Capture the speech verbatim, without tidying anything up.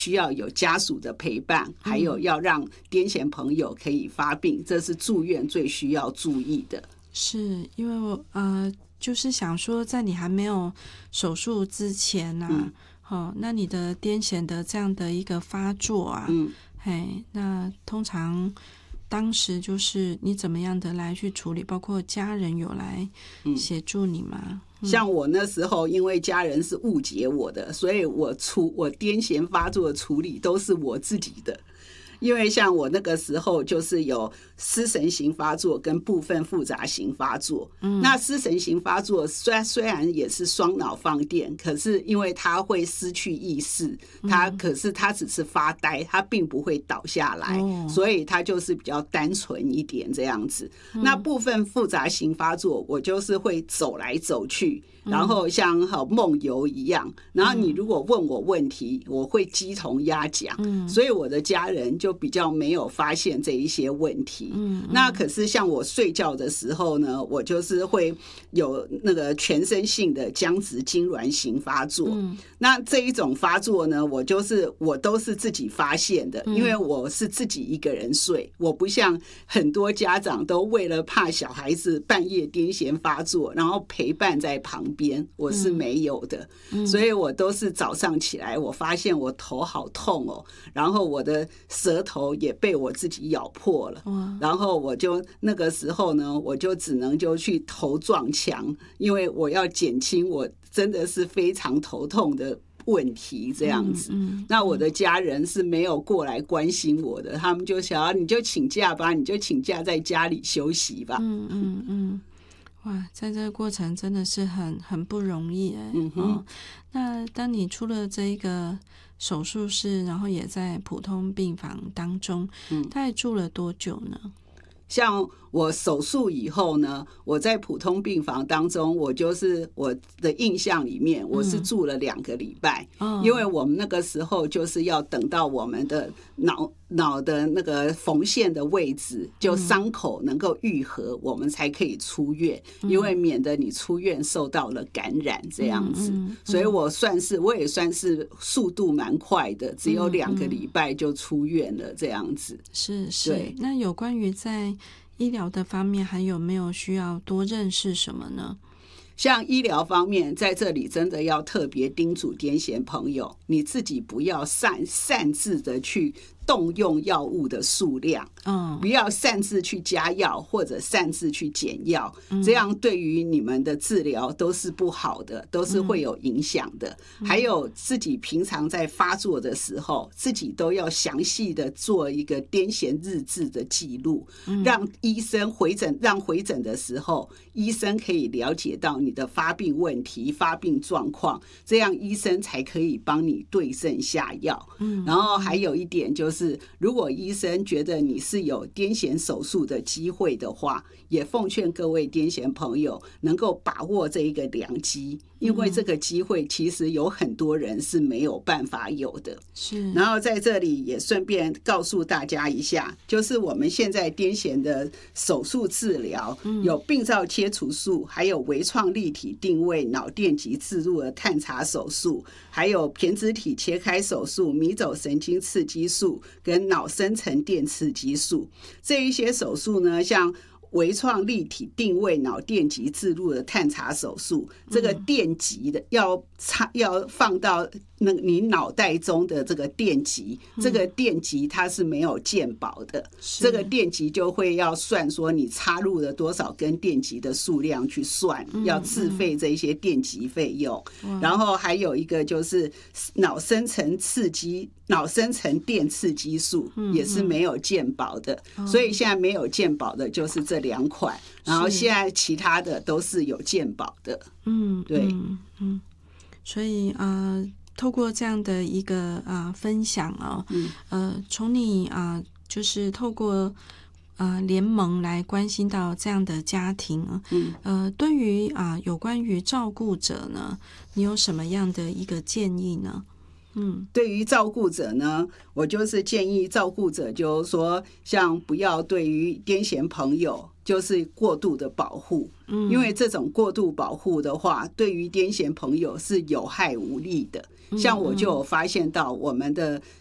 需要有家属的陪伴，还有要让癫痫朋友可以发病，这是住院最需要注意的。 是因为我呃，就是想说，在你还没有手术之前啊，嗯哦，那你的癫痫的这样的一个发作啊，嗯，嘿，那通常当时就是你怎么样的来去处理？包括家人有来协助你吗？嗯嗯、像我那时候，因为家人是误解我的，所以我处我癫痫发作的处理都是我自己的。因为像我那个时候就是有失神型发作跟部分复杂型发作，嗯，那失神型发作虽然虽然也是双脑放电，可是因为他会失去意识，他可是他只是发呆，他并不会倒下来，嗯，所以他就是比较单纯一点这样子。嗯，那部分复杂型发作，我就是会走来走去，然后像好梦游一样，然后你如果问我问题，我会鸡同鸭讲，嗯，所以我的家人就比较没有发现这一些问题。嗯，那可是像我睡觉的时候呢，我就是会有那个全身性的僵直痉挛型发作。嗯，那这一种发作呢，我就是我都是自己发现的，因为我是自己一个人睡，我不像很多家长都为了怕小孩子半夜癫痫发作，然后陪伴在旁边，我是没有的。嗯，所以我都是早上起来，我发现我头好痛哦，然后我的舌头也被我自己咬破了，然后我就那个时候呢，我就只能就去头撞墙，因为我要减轻我真的是非常头痛的问题这样子。嗯嗯，那我的家人是没有过来关心我的，他们就想要你就请假吧，你就请假在家里休息吧。嗯嗯嗯， 哇，在这个过程真的是很很不容易哎。嗯哼，哦，那当你出了这一个手术室，然后也在普通病房当中，嗯，大概住了多久呢？ 像我手术以后呢，我在普通病房当中，我就是我的印象里面，我是住了两个礼拜，嗯，因为我们那个时候就是要等到我们的脑脑的那个缝线的位置，就伤口能够愈合，我们才可以出院，因为免得你出院受到了感染这样子。所以我算是我也算是速度蛮快的，只有两个礼拜就出院了这样子。 是是，那有关于在医疗的方面还有没有需要多认识什么呢？ 像医疗方面，在这里真的要特别叮嘱癫痫朋友，你自己不要擅擅自的去动用药物的数量，嗯，不要擅自去加药或者擅自去减药，嗯，这样对于你们的治疗都是不好的，都是会有影响的。嗯，还有自己平常在发作的时候，自己都要详细的做一个癫痫日志的记录，嗯，让医生回诊，让回诊的时候，医生可以了解到你的发病问题、发病状况，这样医生才可以帮你对症下药。嗯，然后还有一点就是，如果医生觉得你是有癫痫手术的机会的话，也奉劝各位癫痫朋友能够把握这一个良机，因为这个机会其实有很多人是没有办法有的。是，然后在这里也顺便告诉大家一下，就是我们现在癫痫的手术治疗，有病灶切除术，还有微创立体定位脑电极置入的探查手术，还有胼胝体切开手术、迷走神经刺激术跟脑深层电刺激术。这一些手术呢，像微创立体定位脑电极置入的探查手术，这个电极的要插要放到那你脑袋中的这个电极，这个电极它是没有健保的，这个电极就会要算说你插入了多少根电极的数量去算，要自费这些电极费用。然后还有一个就是脑深层刺激脑深层电刺激术也是没有健保的，所以现在没有健保的就是这两款，然后现在其他的都是有健保的。嗯，对， 嗯嗯，所以呃，透过这样的一个啊、呃、分享哦，嗯、呃，从你啊、呃、就是透过呃联盟来关心到这样的家庭啊，嗯，呃，对于啊、呃、有关于照顾者呢，你有什么样的一个建议呢？ 嗯，对于照顾者呢，我就是建议照顾者就是说，像不要对于癫痫朋友就是过度的保护，嗯，因为这种过度保护的话，对于癫痫朋友是有害无利的。 像我就有发现到我们的